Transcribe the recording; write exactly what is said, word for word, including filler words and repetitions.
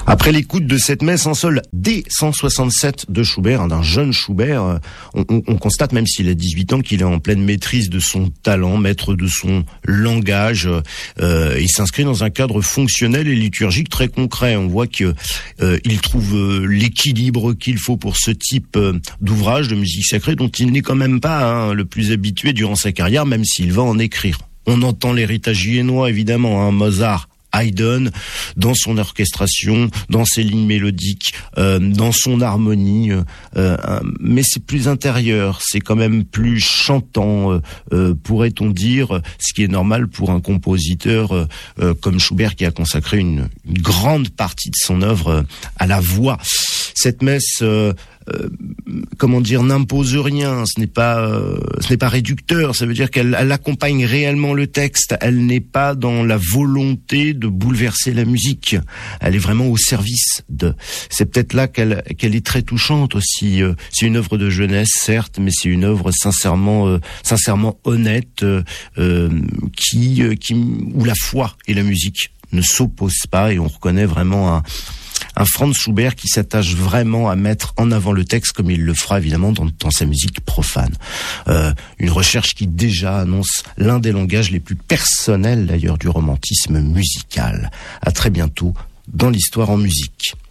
Après l'écoute de cette messe en sol D cent soixante-sept de Schubert, hein, d'un jeune Schubert, on, on, on constate, même s'il a dixhuit ans, qu'il est en pleine maîtrise de son talent, maître de son langage. Euh, il s'inscrit dans un cadre fonctionnel et liturgique très concret. On voit qu'il euh, trouve euh, l'équilibre qu'il faut pour ce type euh, d'ouvrage de musique sacrée, dont il n'est quand même pas hein, le plus habitué durant sa carrière, même s'il va en écrire. On entend l'héritage viennois, évidemment, hein, Mozart, Haydn, dans son orchestration, dans ses lignes mélodiques, euh, dans son harmonie, euh, euh, mais c'est plus intérieur, c'est quand même plus chantant, euh, euh, pourrait-on dire, ce qui est normal pour un compositeur euh, euh, comme Schubert qui a consacré une, une grande partie de son œuvre euh, à la voix. Cette messe euh, Euh, comment dire, n'impose rien, ce n'est pas euh, ce n'est pas réducteur, ça veut dire qu'elle elle accompagne réellement le texte, elle n'est pas dans la volonté de bouleverser la musique, elle est vraiment au service de. C'est peut-être là qu'elle qu'elle est très touchante aussi, euh, c'est une œuvre de jeunesse certes, mais c'est une œuvre sincèrement euh, sincèrement honnête euh, euh, qui euh, qui où la foi et la musique ne s'opposent pas et on reconnaît vraiment un Un Franz Schubert qui s'attache vraiment à mettre en avant le texte comme il le fera évidemment dans, dans sa musique profane. Euh, une recherche qui déjà annonce l'un des langages les plus personnels d'ailleurs du romantisme musical. À très bientôt dans l'Histoire en musique.